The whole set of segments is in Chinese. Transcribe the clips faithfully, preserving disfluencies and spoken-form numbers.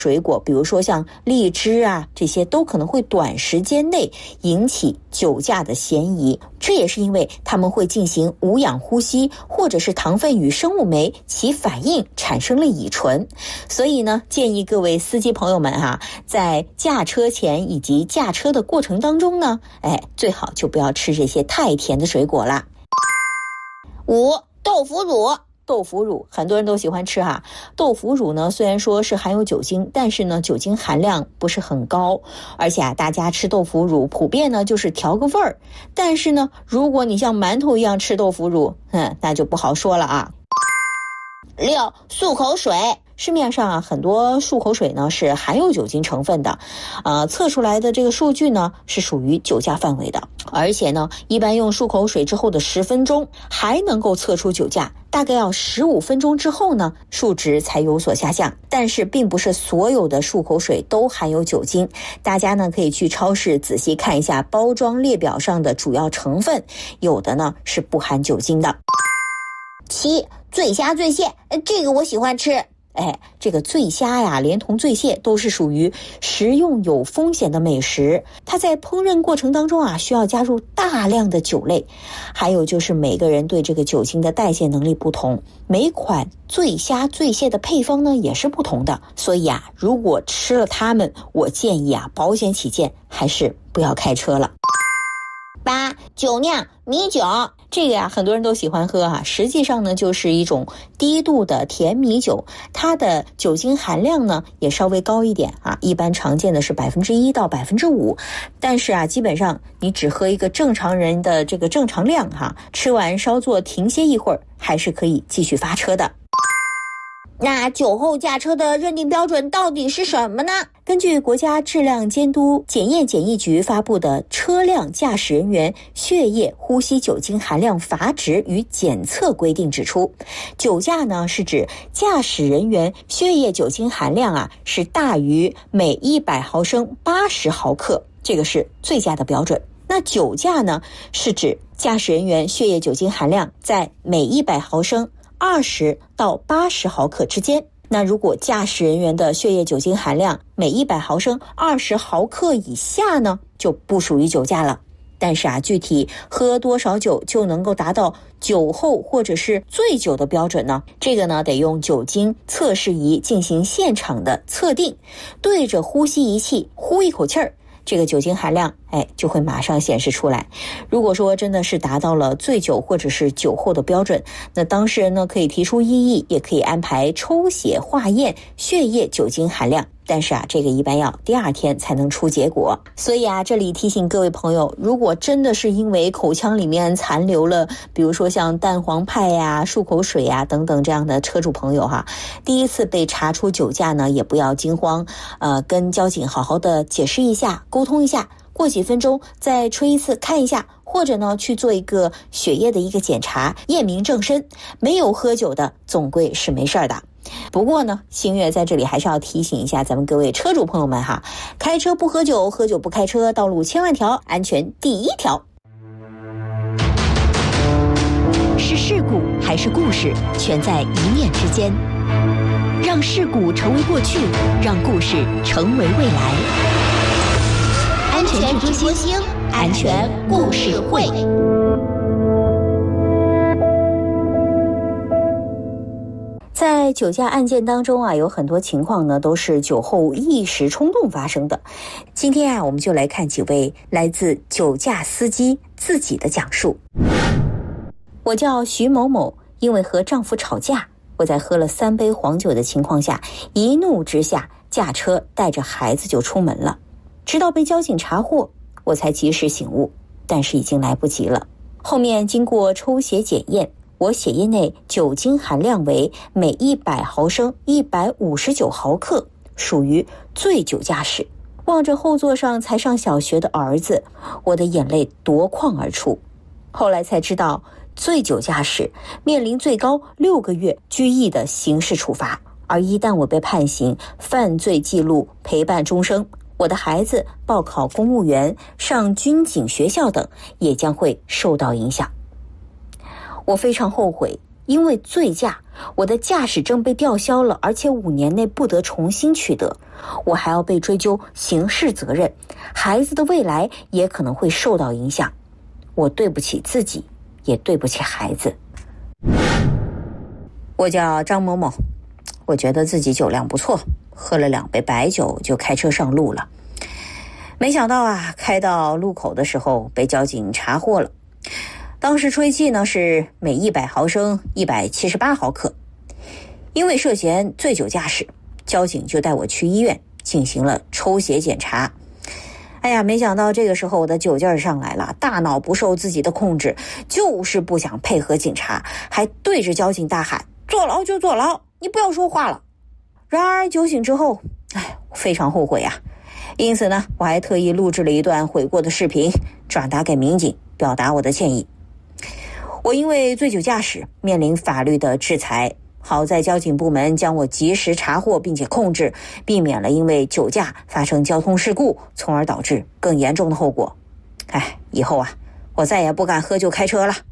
水果，比如说像荔枝啊，这些都可能会短时间内引起酒驾的嫌疑。这也是因为它们会进行无氧呼吸，或者是糖分与生物酶起反应，产生了乙醇。所以呢，建议各位司机朋友们哈、啊，在驾车前以及驾车的过程当中呢，哎，最好就不要吃这些太甜的水果啦。五、豆腐乳。豆腐乳很多人都喜欢吃哈，豆腐乳呢虽然说是含有酒精，但是呢酒精含量不是很高，而且啊大家吃豆腐乳普遍呢就是调个味儿，但是呢如果你像馒头一样吃豆腐乳，嗯，那就不好说了啊。六、漱口水。市面上啊很多漱口水呢是含有酒精成分的，呃，测出来的这个数据呢是属于酒驾范围的，而且呢一般用漱口水之后的十分钟还能够测出酒驾，大概要十五分钟之后呢数值才有所下降。但是并不是所有的漱口水都含有酒精，大家呢可以去超市仔细看一下包装列表上的主要成分，有的呢是不含酒精的。七、醉虾醉蟹，这个我喜欢吃。哎，这个醉虾呀，连同醉蟹都是属于食用有风险的美食。它在烹饪过程当中啊，需要加入大量的酒类。还有就是每个人对这个酒精的代谢能力不同，每款醉虾醉蟹的配方呢也是不同的。所以啊，如果吃了它们，我建议啊，保险起见，还是不要开车了。八、酒酿米酒。这个呀、啊，很多人都喜欢喝啊，实际上呢就是一种低度的甜米酒，它的酒精含量呢也稍微高一点啊，一般常见的是百分之一到百分之五，但是啊，基本上你只喝一个正常人的这个正常量哈、啊，吃完稍作停歇一会儿，还是可以继续发车的。那酒后驾车的认定标准到底是什么呢？根据国家质量监督检验检疫局发布的《车辆驾驶人员血液呼吸酒精含量阀值与检测规定》指出，酒驾呢是指驾驶人员血液酒精含量啊是大于每一百毫升八十毫克，这个是最佳的标准。那酒驾呢是指驾驶人员血液酒精含量在每一百毫升二十到八十毫克之间。那如果驾驶人员的血液酒精含量每一百毫升二十毫克以下呢，就不属于酒驾了。但是啊，具体喝多少酒就能够达到酒后或者是醉酒的标准呢？这个呢，得用酒精测试仪进行现场的测定，对着呼吸仪器呼一口气儿，这个酒精含量哎就会马上显示出来。如果说真的是达到了醉酒或者是酒后的标准，那当事人呢可以提出异议，也可以安排抽血化验血液酒精含量。但是啊，这个一般要第二天才能出结果。所以啊，这里提醒各位朋友，如果真的是因为口腔里面残留了，比如说像蛋黄派呀、漱口水呀等等这样的车主朋友哈，第一次被查出酒驾呢，也不要惊慌，呃，跟交警好好的解释一下，沟通一下，过几分钟再吹一次看一下，或者呢去做一个血液的一个检查，验明正身。没有喝酒的总归是没事的。不过呢，星月在这里还是要提醒一下咱们各位车主朋友们哈，开车不喝酒，喝酒不开车，道路千万条，安全第一条。 是事故还是故事，全在一念之间。让事故成为过去，让故事成为未来。安全直播星，安全故事会。 在酒驾案件当中啊，有很多情况呢都是酒后一时冲动发生的。今天啊，我们就来看几位来自酒驾司机自己的讲述。我叫徐某某，因为和丈夫吵架，我在喝了三杯黄酒的情况下，一怒之下驾车带着孩子就出门了。直到被交警查获，我才及时醒悟，但是已经来不及了。后面经过抽血检验，我血液内酒精含量为每一百毫升一百五十九毫克，属于醉酒驾驶。望着后座上才上小学的儿子，我的眼泪夺眶而出。后来才知道，醉酒驾驶面临最高六个月拘役的刑事处罚，而一旦我被判刑，犯罪记录陪伴终生，我的孩子报考公务员、上军警学校等也将会受到影响。我非常后悔， 因为醉驾，我的驾驶证被吊销了，而且五年内不得重新取得，我还要被追究刑事责任，孩子的未来也可能会受到影响。我对不起自己，也对不起孩子。我叫张某某，我觉得自己酒量不错，喝了两杯白酒就开车上路了。没想到啊，开到路口的时候被交警查获了。当时吹气呢是每一百毫升一百七十八毫克。因为涉嫌醉酒驾驶，交警就带我去医院进行了抽血检查。哎呀，没想到这个时候我的酒劲儿上来了，大脑不受自己的控制，就是不想配合警察，还对着交警大喊：坐牢就坐牢，你不要说话了。然而酒醒之后，哎，非常后悔啊。因此呢，我还特意录制了一段悔过的视频，转达给民警，表达我的歉意。我因为醉酒驾驶面临法律的制裁，好在交警部门将我及时查获并且控制，避免了因为酒驾发生交通事故，从而导致更严重的后果。哎，以后啊，我再也不敢喝酒开车了。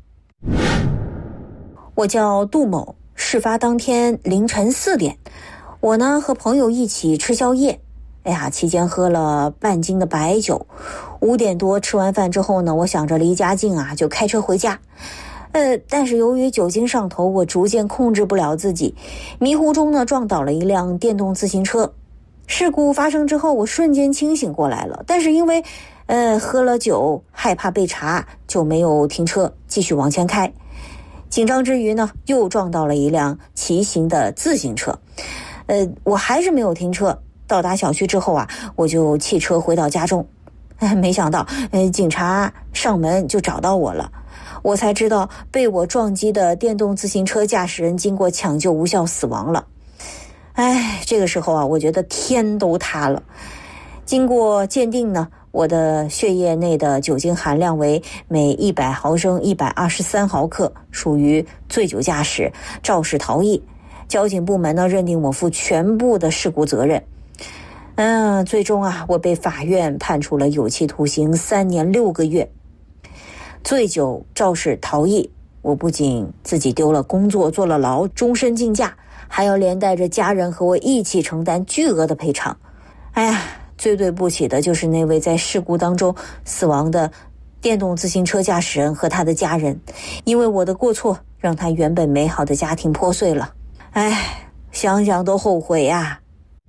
我叫杜某，事发当天凌晨四点，我呢和朋友一起吃宵夜。哎呀，期间喝了半斤的白酒。五点多吃完饭之后呢，我想着离家近啊，就开车回家。呃，但是由于酒精上头，我逐渐控制不了自己，迷糊中呢撞倒了一辆电动自行车。事故发生之后，我瞬间清醒过来了，但是因为呃喝了酒，害怕被查，就没有停车，继续往前开。紧张之余呢，又撞到了一辆骑行的自行车。呃，我还是没有停车。到达小区之后啊，我就弃车回到家中。哎，没想到，呃，警察上门就找到我了。我才知道被我撞击的电动自行车驾驶人经过抢救无效死亡了。哎，这个时候啊，我觉得天都塌了。经过鉴定呢，我的血液内的酒精含量为每一百毫升一百二十三毫克，属于醉酒驾驶，肇事逃逸。交警部门呢认定我负全部的事故责任。嗯，最终啊，我被法院判处了有期徒刑三年六个月。醉酒肇事逃逸，我不仅自己丢了工作，坐了牢，终身禁驾，还要连带着家人和我一起承担巨额的赔偿。哎呀，最对不起的就是那位在事故当中死亡的电动自行车驾驶人和他的家人，因为我的过错，让他原本美好的家庭破碎了。哎，想想都后悔呀。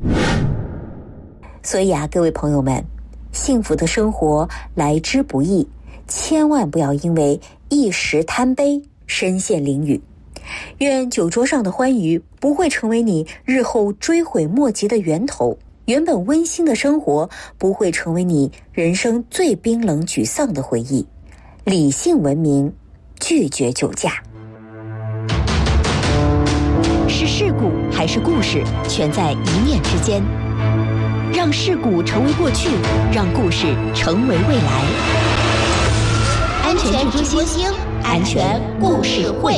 所以啊，各位朋友们，幸福的生活来之不易，千万不要因为一时贪杯身陷囹圄。愿酒桌上的欢愉不会成为你日后追悔莫及的源头，原本温馨的生活不会成为你人生最冰冷沮丧的回忆。理性文明，拒绝酒驾。 是事故还是故事，全在一念之间。让事故成为过去，让故事成为未来。安全直播星，安全故事会。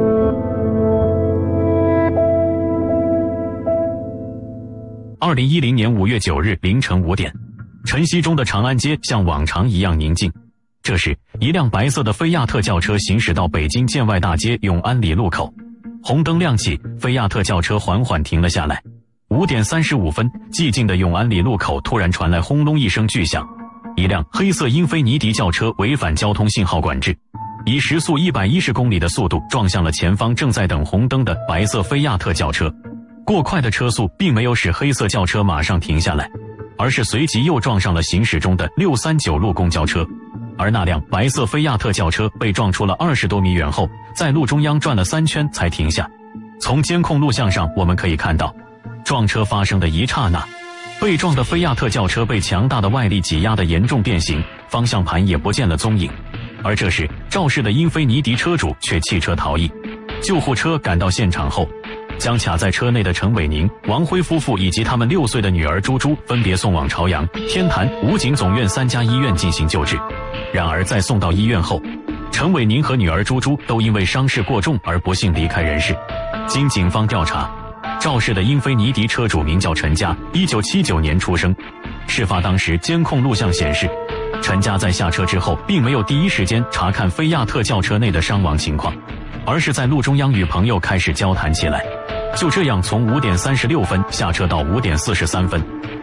二零一零年五月九日凌晨五点，晨曦中的长安街像往常一样宁静。这时，一辆白色的菲亚特轿车行驶到北京建外大街永安里路口，红灯亮起，菲亚特轿车缓缓停了下来。五点三十五分，寂静的永安里路口突然传来轰隆一声巨响，一辆黑色英菲尼迪轿车违反交通信号管制，以时速一百一十公里的速度撞向了前方正在等红灯的白色菲亚特轿车。过快的车速并没有使黑色轿车马上停下来，而是随即又撞上了行驶中的六三九路公交车。而那辆白色菲亚特轿车被撞出了二十多米远后，在路中央转了三圈才停下。从监控录像上我们可以看到，撞车发生的一刹那，被撞的菲亚特轿车被强大的外力挤压得严重变形，方向盘也不见了踪影。而这时肇事的英菲尼迪车主却弃车逃逸。救护车赶到现场后，将卡在车内的陈伟宁、王辉夫妇以及他们六岁的女儿朱朱分别送往朝阳、天坛、武警总院三家医院进行救治。然而在送到医院后，陈伟宁和女儿朱朱都因为伤势过重而不幸离开人世。经警方调查，肇事的英菲尼迪车主名叫陈家，一九七九年出生。事发当时监控录像显示，陈家在下车之后并没有第一时间查看菲亚特轿车内的伤亡情况， 而是在路中央与朋友开始交谈起来。就这样，从五点三十六分下车到五点四十三分，